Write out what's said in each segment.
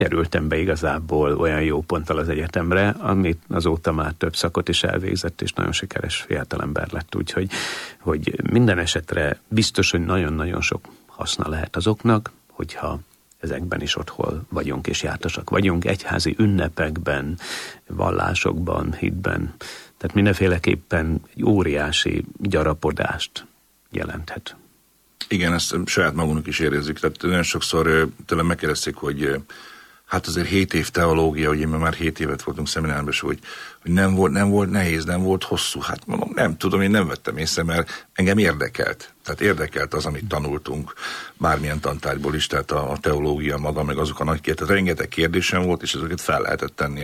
kerültem be igazából olyan jó ponttal az egyetemre, amit azóta már több szakot is elvégzett, és nagyon sikeres fiatalember lett. Úgyhogy minden esetre biztos, hogy nagyon-nagyon sok haszna lehet azoknak, hogyha ezekben is otthon vagyunk és jártasak vagyunk, egyházi ünnepekben, vallásokban, hitben. Tehát mindenféleképpen egy óriási gyarapodást jelenthet. Igen, ezt saját magunknak is érezzük. Tehát nagyon sokszor tőlem megkérdezték, hogy hát azért 7 év teológia, ugye mi már 7 évet voltunk szeminárban, hogy nem volt nehéz, nem volt hosszú. Hát mondom, nem tudom, én nem vettem észre, mert engem érdekelt. Tehát érdekelt az, amit tanultunk, bármilyen tantárgyból is, tehát a teológia maga, meg azok a nagy kérdések. Tehát rengeteg kérdésem volt, és ezeket fel lehetett tenni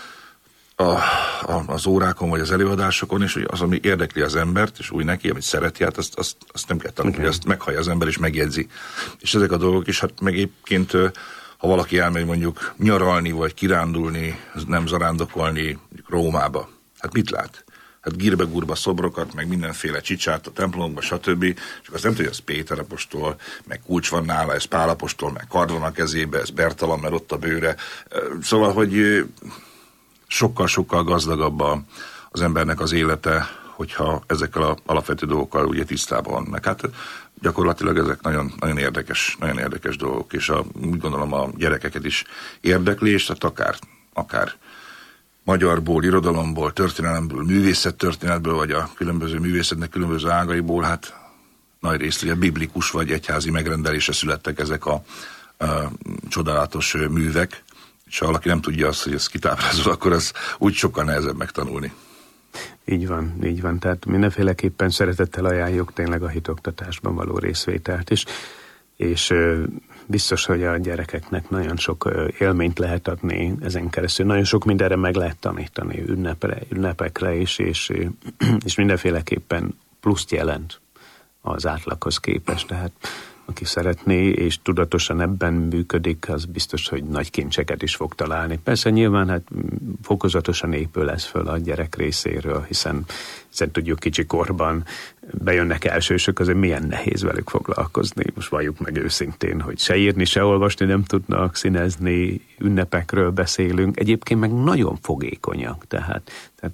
az órákon, vagy az előadásokon, és hogy az, ami érdekli az embert, és úgy neki, amit szereti, hát azt nem kell tanulni, hogy azt meghallja az ember, és megjegyzi. És ezek a dolgok is, hát meg egyébként, ha valaki elmegy mondjuk nyaralni, vagy kirándulni, nem zarándokolni Rómába, hát mit lát? Hát gírbe-gurba szobrokat, meg mindenféle csicsát a templomokban, stb. Csak azt nem tudja, ez Péter apostol, meg kulcs van nála, ez Pál apostol, meg kard van a kezébe, ez Bertalan, mert ott a bőre. Szóval, hogy sokkal-sokkal gazdagabb az embernek az élete, hogyha ezekkel az alapvető dolgokkal ugye tisztában van. Meg hát gyakorlatilag ezek nagyon, nagyon érdekes dolgok, és úgy gondolom a gyerekeket is érdekli, és tehát akár magyarból, irodalomból, történelemből, művészettörténetből, vagy a különböző művészetnek különböző ágaiból, hát nagy részt ugye biblikus vagy egyházi megrendelésre születtek ezek a csodálatos művek, és ha valaki nem tudja azt, hogy ez kitábrázol, akkor az úgy sokkal nehezebb megtanulni. Így van. Tehát mindenféleképpen szeretettel ajánljuk tényleg a hitoktatásban való részvételt is, és biztos, hogy a gyerekeknek nagyon sok élményt lehet adni ezen keresztül. Nagyon sok mindenre meg lehet tanítani, ünnepekre is, és mindenféleképpen pluszt jelent az átlaghoz képest. Tehát aki szeretné, és tudatosan ebben működik, az biztos, hogy nagy kincseket is fog találni. Persze nyilván hát fokozatosan épül ez föl a gyerek részéről, hiszen tudjuk kicsi korban bejönnek elsősök, azért milyen nehéz velük foglalkozni. Most valljuk meg őszintén, hogy se írni, se olvasni nem tudnak, színezni, ünnepekről beszélünk. Egyébként meg nagyon fogékonyak, tehát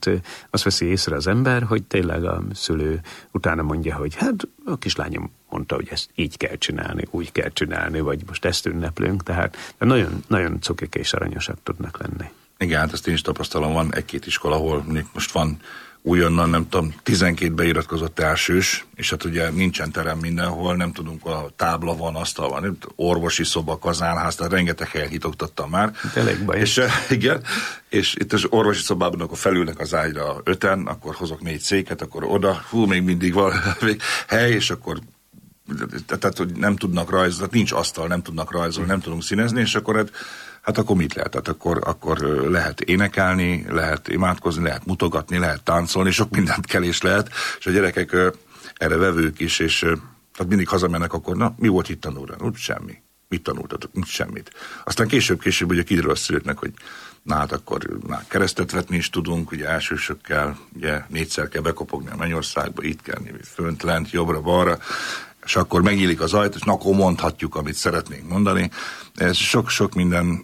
azt veszi észre az ember, hogy tényleg a szülő utána mondja, hogy hát a kislányom mondta, hogy ezt így kell csinálni, úgy kell csinálni, vagy most ezt ünneplünk, tehát nagyon, nagyon cukik és aranyosak tudnak lenni. Igen, hát ezt én is tapasztalom, van egy-két iskola, ahol most van újonnan, nem tudom, 12 beiratkozott elsős, és hát ugye nincsen terem mindenhol, nem tudunk, a tábla van, asztal van, orvosi szoba, kazánház, tehát rengeteg helyen hitoktattam már. Tényleg baj. És igen, és itt az orvosi szobában, akkor felülnek az ágyra 5-en, akkor hozok 4 széket, akkor oda, még mindig van hely, és akkor tehát, hogy nem tudnak rajzolni, nincs asztal, nem tudnak rajzolni, nem tudunk színezni, és akkor hát akkor mit lehet? Hát akkor lehet énekelni, lehet imádkozni, lehet mutogatni, lehet táncolni, sok mindent kell és lehet, és a gyerekek erre vevők is, és tehát mindig hazamennek, akkor na, mi volt itt tanulni? Úgy semmi. Mit tanultatok? Semmit. Aztán később ugye kiderül a szülőknek, hogy na hát akkor keresztet vetni is tudunk, ugye elsősökkel, ugye 4-szer kell bekopogni a mennyországba, itt kell fönt, lent, jobbra-balra, és akkor megnyílik az ajtó, és akkor mondhatjuk, amit szeretnénk mondani. Ez sok minden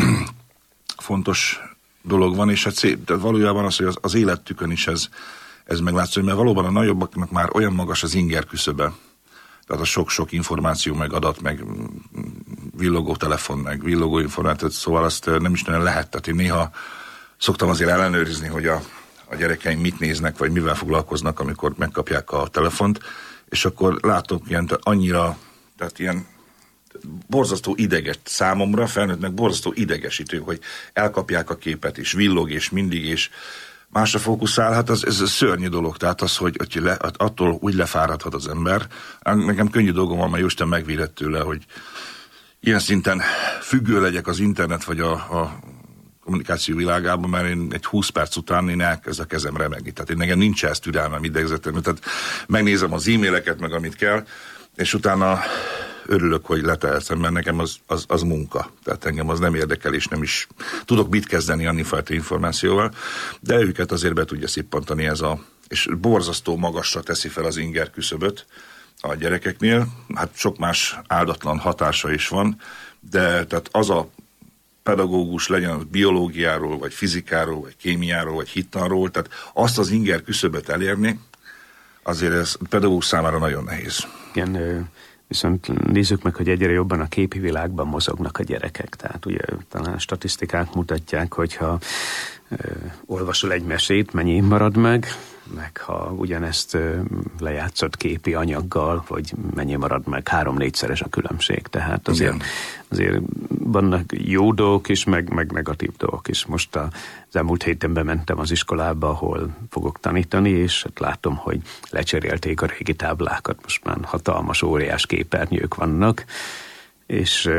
fontos dolog van, és hát valójában az, hogy az életükön is ez meglátszik, mert valóban a nagyobbaknak már olyan magas az inger küszöbe, tehát a sok-sok információ, meg adat, meg villogó telefon, meg villogó információ, szóval azt nem is nagyon lehet. Tehát én néha szoktam azért ellenőrizni, hogy a gyerekeim mit néznek, vagy mivel foglalkoznak, amikor megkapják a telefont, és akkor látok ilyen annyira, tehát ilyen borzasztó ideges számomra, felnőttnek borzasztó idegesítő, hogy elkapják a képet, és villog, és mindig, és másra fókuszál, hát ez szörnyű dolog, tehát az, hogy attól úgy lefáradhat az ember. Nekem könnyű dolgom van, mert Jóisten megvédett tőle, hogy ilyen szinten függő legyek az internet, vagy a kommunikáció világában, mert én egy 20 perc után én elkezd a kezem remegni. Tehát én nekem nincs ezt türelmem idegzetem, tehát megnézem az e-maileket, meg amit kell, és utána örülök, hogy letehetem, mert nekem az munka. Tehát engem az nem érdekel, és nem is tudok mit kezdeni annifajta információval, de őket azért be tudja szippantani és borzasztó magasra teszi fel az inger küszöböt a gyerekeknél. Hát sok más áldatlan hatása is van, de tehát pedagógus, legyen az biológiáról, vagy fizikáról, vagy kémiáról, vagy hittanról, tehát azt az inger küszöbet elérni, azért ez pedagógus számára nagyon nehéz. Igen, viszont nézzük meg, hogy egyre jobban a képi világban mozognak a gyerekek. Tehát ugye talán a statisztikák mutatják, hogyha olvasol egy mesét, mennyi marad meg ha ugyanezt lejátszott képi anyaggal, vagy mennyi marad meg, 3-4-szeres a különbség. Tehát azért vannak jó dolgok is, meg negatív dolgok is. Most az elmúlt héten bementem az iskolába, ahol fogok tanítani, és látom, hogy lecserélték a régi táblákat. Most már hatalmas, óriás képernyők vannak, és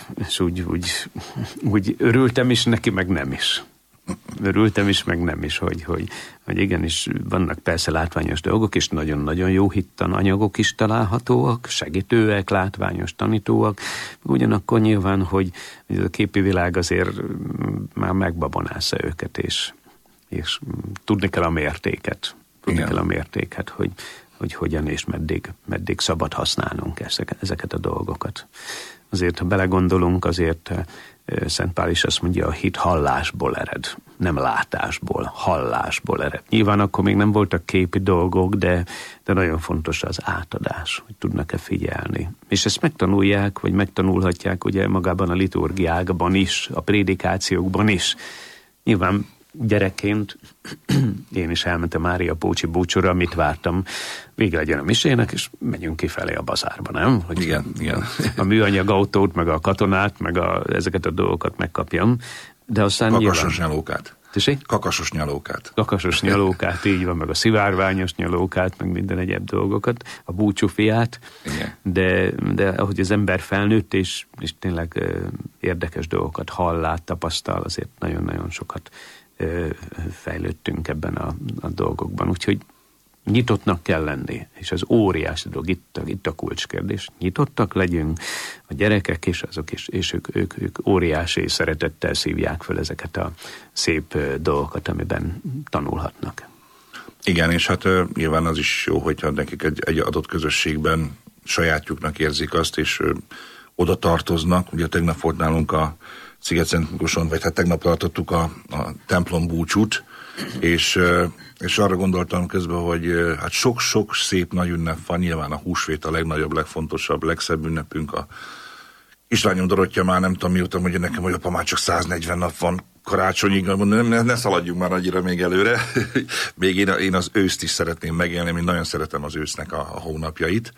úgy örültem is neki, meg nem is. Örültem is, meg nem is, hogy igenis vannak persze látványos dolgok, és nagyon-nagyon jó hittananyagok is találhatóak, segítőek, látványos tanítóak, ugyanakkor nyilván, hogy a képi világ azért már megbabonásza őket, és tudni kell a mértéket. Hogy hogyan és meddig szabad használnunk ezeket a dolgokat. Azért, ha belegondolunk, azért Szent Pál is azt mondja, a hit hallásból ered, nem látásból, hallásból ered. Nyilván akkor még nem voltak képi dolgok, de nagyon fontos az átadás, hogy tudnak-e figyelni. És ezt megtanulják, vagy megtanulhatják ugye magában a liturgiákban is, a prédikációkban is. Nyilván gyerekként én is elmentem Mária Pócsi búcsúra, mit vártam, vége legyen a misének, és megyünk kifelé a bazárba, nem? Hogy igen. A műanyag autót, meg a katonát, meg ezeket a dolgokat megkapjam. De aztán Kakasos nyalókát. Kakasos nyalókát, így van, meg a szivárványos nyalókát, meg minden egyéb dolgokat, a búcsúfiát. De ahogy az ember felnőtt, és tényleg érdekes dolgokat hall, lát, tapasztal, azért nagyon-nagyon sokat fejlődtünk ebben a dolgokban. Úgyhogy nyitottnak kell lenni, és az óriási dolog, itt a kulcskérdés. Nyitottak legyünk, a gyerekek és azok is, és ők óriási szeretettel szívják föl ezeket a szép dolgokat, amiben tanulhatnak. Igen, és hát nyilván az is jó, hogyha nekik egy adott közösségben sajátjuknak érzik azt, és oda tartoznak. Ugye tegnap volt nálunk a Sziget-Szent Miklóson, vagy hát tegnap tartottuk a templom búcsút, és arra gondoltam közben, hogy hát sok-sok szép nagy ünnep van, nyilván a húsvét a legnagyobb, legfontosabb, legszebb ünnepünk. A kislányom Dorottya már nem tudom mióta mondja nekem, hogy apa, már csak 140 nap van karácsonyig, ne szaladjunk már annyira még előre. Még én az őszt is szeretném megélni, én nagyon szeretem az ősznek a hónapjait,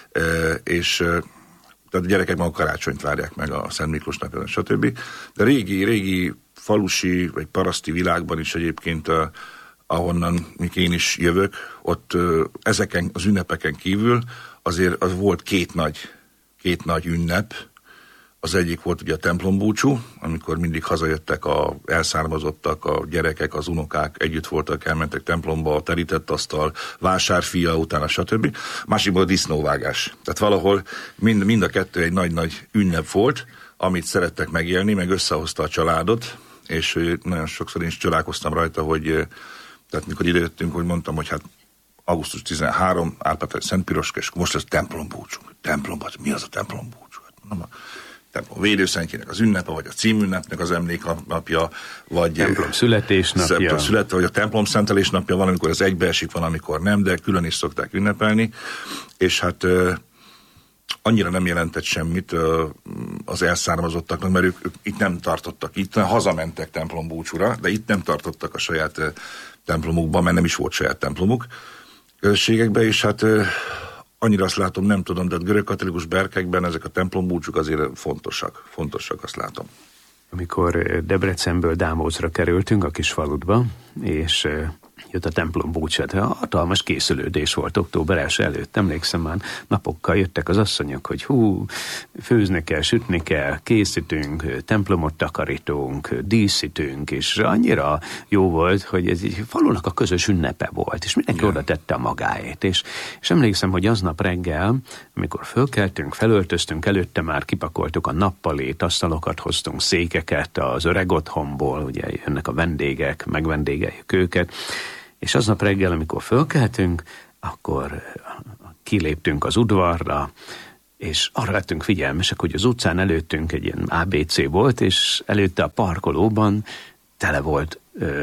és tehát a gyerekek meg a karácsonyt várják meg, a Szent Miklós napján, stb. De régi falusi vagy paraszti világban is egyébként, ahonnan én is jövök, ott ezeken az ünnepeken kívül azért az volt két nagy ünnep. Az egyik volt ugye a templombúcsú, amikor mindig hazajöttek a elszármazottak, a gyerekek, az unokák, együtt voltak, elmentek templomba, a terített asztal, vásárfia, utána stb. Másikból a disznóvágás. Tehát valahol mind a kettő egy nagy-nagy ünnep volt, amit szerettek megélni, meg összehozta a családot, és nagyon sokszor én is csodálkoztam rajta, hogy tehát mikor idejöttünk, hogy mondtam, hogy hát augusztus 13, Árpád Szent Piroska, és most ez templombúcsú. Mi az a templombúcsú? Hát mondom, a védőszentjének az ünnepe, vagy a címünnepnek az emléknapja, vagy templom születésnapja, vagy a templom szentelésnapja, valamikor ez egybeesik, valamikor nem, de külön is szokták ünnepelni, és hát annyira nem jelentett semmit az elszármazottaknak, mert ők itt nem tartottak, itt hazamentek templombúcsúra, de itt nem tartottak a saját templomukban, mert nem is volt saját templomuk közösségekben, és hát annyira azt látom, nem tudom, de a görögkatolikus berkekben ezek a templombúcsúk azért fontosak, azt látom. Amikor Debrecenből Dámózra kerültünk, a kis faludba, és jött a templombúcsú, hatalmas készülődés volt október 1 előtt. Emlékszem, már napokkal jöttek az asszonyok, hogy főzni kell, sütni kell, készítünk, templomot takarítunk, díszítünk, és annyira jó volt, hogy ez egy falunak a közös ünnepe volt, és mindenki oda tette a magáét. És emlékszem, hogy aznap reggel, amikor fölkeltünk, felöltöztünk, előtte már kipakoltuk a nappalét, asztalokat hoztunk, székeket az öreg otthonból, ugye jönnek a vendégek, megvendégeljük őket, és aznap reggel, amikor fölkeltünk, akkor kiléptünk az udvarra, és arra lettünk figyelmesek, hogy az utcán előttünk egy ilyen ABC volt, és előtte a parkolóban tele volt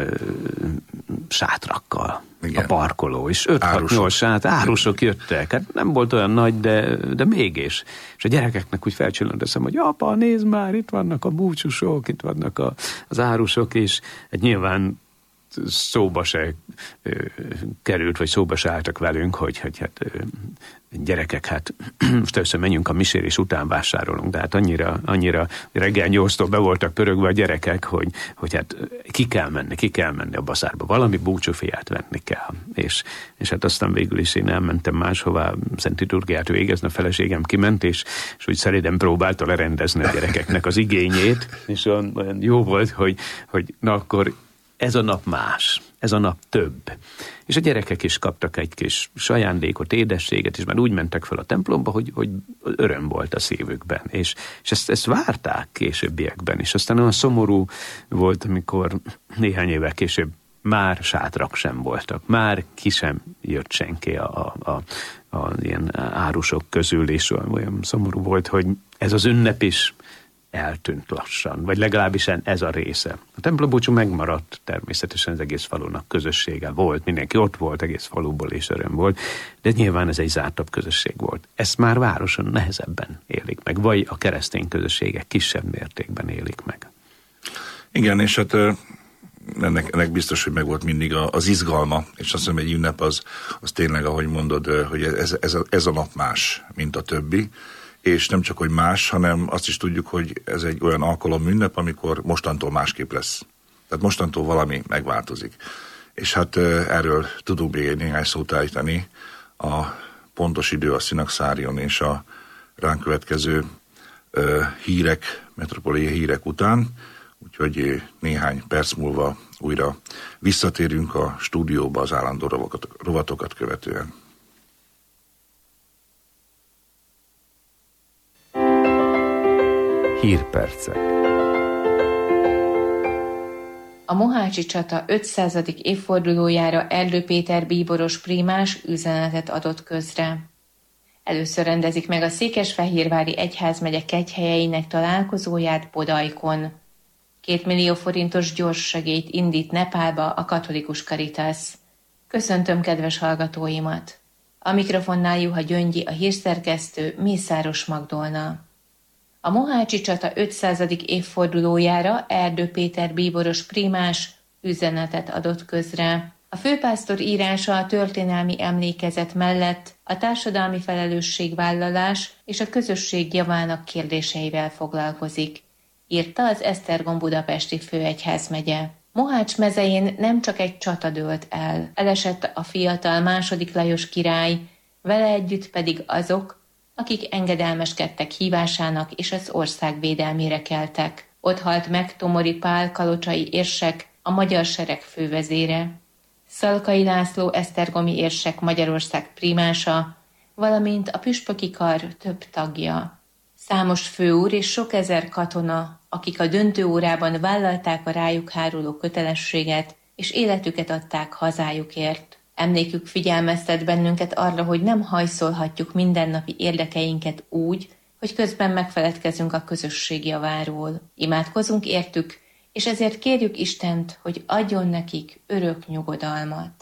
sátrakkal. Igen. A parkoló, és 5-6-8 árusok jöttek. Hát nem volt olyan nagy, de mégis. És a gyerekeknek úgy felcsillant a szem, hogy apa, nézd már, itt vannak a búcsúsok, itt vannak az árusok, és hát nyilván szóba se került, vagy szóba se álltak velünk, hogy hát gyerekek, hát most először menjünk a misérés után vásárolunk, de hát annyira reggel 8-tól be voltak pörögve a gyerekek, hogy hát ki kell menni a baszárba, valami búcsúfiát venni kell. És hát aztán végül is én elmentem máshová, Szent Liturgiát végezni, a feleségem kiment, és úgy szeréden próbálta lerendezni a gyerekeknek az igényét, és olyan jó volt, hogy na akkor ez a nap más, ez a nap több. És a gyerekek is kaptak egy kis ajándékot, édességet, és már úgy mentek fel a templomba, hogy öröm volt a szívükben. És ezt várták későbbiekben. És aztán olyan szomorú volt, amikor néhány évvel később már sátrak sem voltak. Már ki sem jött senki a ilyen árusok közül, és olyan szomorú volt, hogy ez az ünnep is eltűnt lassan, vagy legalábbis ez a része. A templombúcsú megmaradt, természetesen az egész falunak közössége volt, mindenki ott volt, egész faluból és öröm volt, de nyilván ez egy zártabb közösség volt. Ezt már városon nehezebben élik meg, vagy a keresztény közösségek kisebb mértékben élik meg. Igen, és hát ennek biztos, hogy megvolt mindig az izgalma, és azt hiszem, egy ünnep az tényleg, ahogy mondod, hogy ez a nap más, mint a többi, és nem csak, hogy más, hanem azt is tudjuk, hogy ez egy olyan alkalom ünnep, amikor mostantól másképp lesz. Tehát mostantól valami megváltozik. És hát erről tudunk még egy néhány szót állítani. A pontos idő a szinaxárion és a ránk következő metropoliai hírek után, úgyhogy néhány perc múlva újra visszatérünk a stúdióba az állandó rovatokat követően. Hírpercek. A mohácsi csata 500. évfordulójára Erdő Péter bíboros prímás üzenetet adott közre. Először rendezik meg a Székesfehérvári egyházmegye kegyhelyeinek találkozóját Bodajkon. 2 millió forintos gyors segélyt indít Nepálba a katolikus Caritas. Köszöntöm kedves hallgatóimat! A mikrofonnál Juha Gyöngyi, a hírszerkesztő, Mészáros Magdolna. A mohácsi csata 500. évfordulójára Erdő Péter bíboros prímás üzenetet adott közre. A főpásztor írása a történelmi emlékezet mellett a társadalmi felelősségvállalás és a közösség javának kérdéseivel foglalkozik, írta az Esztergom budapesti főegyházmegye. Mohács mezején nem csak egy csata dőlt el, elesett a fiatal II. Lajos király, vele együtt pedig azok, akik engedelmeskedtek hívásának és az ország védelmére keltek. Ott halt meg Tomori Pál kalocsai érsek, a magyar sereg fővezére, Szalkai László esztergomi érsek Magyarország prímása, valamint a püspöki kar több tagja. Számos főúr és sok ezer katona, akik a döntő órában vállalták a rájuk háruló kötelességet, és életüket adták hazájukért. Emlékük figyelmeztet bennünket arra, hogy nem hajszolhatjuk mindennapi érdekeinket úgy, hogy közben megfeledkezünk a közösség javáról. Imádkozunk értük, és ezért kérjük Istent, hogy adjon nekik örök nyugodalmat.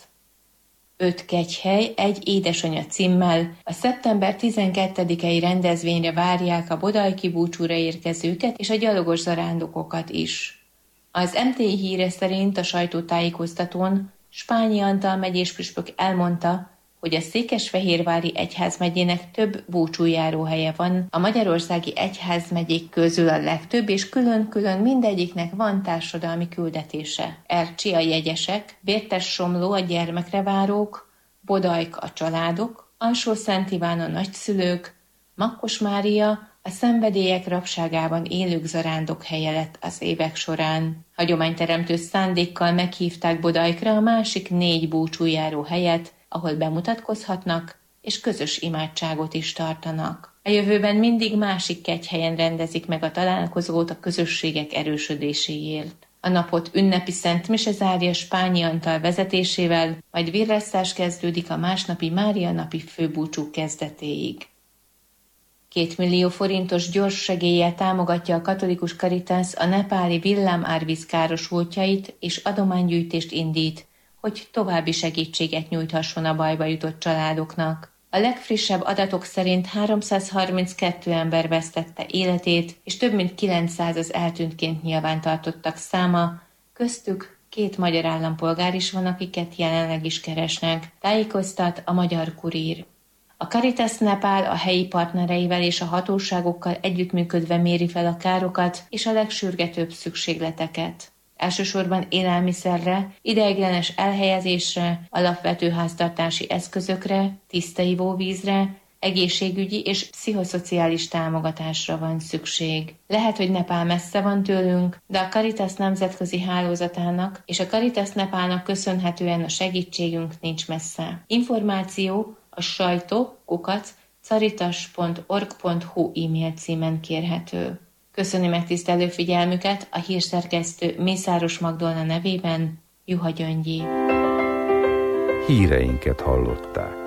5 kegyhely, 1 édesanya címmel a szeptember 12-i rendezvényre várják a bodajki búcsúra érkezőket és a gyalogos zarándokokat is. Az MTI híre szerint a sajtótájékoztatón Spányi Antal megyés püspök elmondta, hogy a Székesfehérvári egyházmegyének több búcsújáróhelye van, a magyarországi egyházmegyék közül a legtöbb, és külön-külön mindegyiknek van társadalmi küldetése. Ercsi a jegyesek, Vértessomló a gyermekre várók, Bodajk a családok, Alsó-Szent Iván a nagyszülők, Makkos Mária a szenvedélyek rabságában élők zarándok helye lett az évek során. Hagyományteremtő szándékkal meghívták Bodajkra a másik 4 búcsújáró helyet, ahol bemutatkozhatnak, és közös imádságot is tartanak. A jövőben mindig másik kegyhelyen rendezik meg a találkozót a közösségek erősödéséért. A napot ünnepi Szent Mise zárja Spányi Antal vezetésével, majd virrasztás kezdődik a másnapi Mária napi főbúcsú kezdetéig. 2 millió forintos gyors segéllyel támogatja a katolikus Caritas a nepáli villámárvíz károsultjait, és adománygyűjtést indít, hogy további segítséget nyújthasson a bajba jutott családoknak. A legfrissebb adatok szerint 332 ember vesztette életét, és több mint 900 az eltűntként nyilvántartottak száma, köztük 2 magyar állampolgár is van, akiket jelenleg is keresnek, tájékoztat a Magyar Kurír. A Caritas Nepál a helyi partnereivel és a hatóságokkal együttműködve méri fel a károkat és a legsürgetőbb szükségleteket. Elsősorban élelmiszerre, ideiglenes elhelyezésre, alapvető háztartási eszközökre, tiszta ivóvízre, egészségügyi és pszichoszociális támogatásra van szükség. Lehet, hogy Nepál messze van tőlünk, de a Caritas nemzetközi hálózatának és a Caritas Nepálnak köszönhetően a segítségünk nincs messze. Információ a sajtó@caritas.org.hu e-mail címen kérhető. Köszöni megtisztelő figyelmüket a hírszerkesztő Mészáros Magdolna nevében, Juha Gyöngyi. Híreinket hallották.